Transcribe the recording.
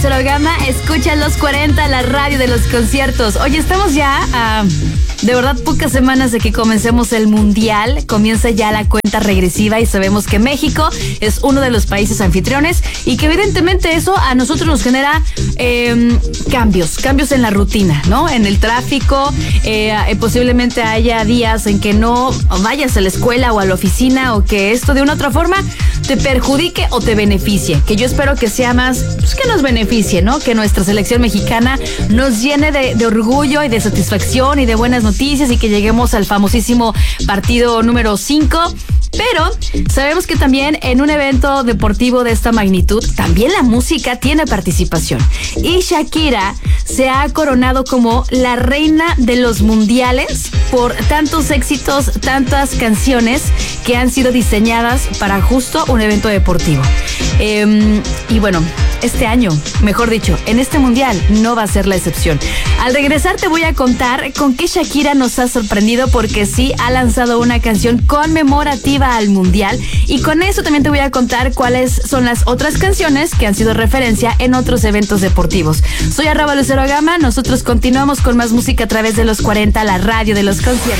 Lucero Gama, escucha los 40, la radio de los conciertos. Oye, estamos ya a, de verdad, pocas semanas de que comencemos el Mundial. Comienza ya la cuenta regresiva y sabemos que México es uno de los países anfitriones y que evidentemente eso a nosotros nos genera cambios en la rutina, ¿no? En el tráfico, posiblemente haya días en que no vayas a la escuela o a la oficina o que esto de una otra forma te perjudique o te beneficie. Que yo espero que sea más, pues que nos beneficie, ¿no? Que nuestra selección mexicana nos llene de orgullo y de satisfacción y de buenas noticias y que lleguemos al famosísimo partido número 5. Pero sabemos que también en un evento deportivo de esta magnitud, también la música tiene participación. Y Shakira se ha coronado como la reina de los mundiales por tantos éxitos, tantas canciones que han sido diseñadas para justo un evento deportivo. Y bueno, este año, mejor dicho, en este mundial no va a ser la excepción. Al regresar te voy a contar con qué Shakira nos ha sorprendido porque sí ha lanzado una canción conmemorativa al mundial y con eso también te voy a contar cuáles son las otras canciones que han sido referencia en otros eventos deportivos. Soy @Lucero Gama, nosotros continuamos con más música a través de los 40, la radio de los conciertos.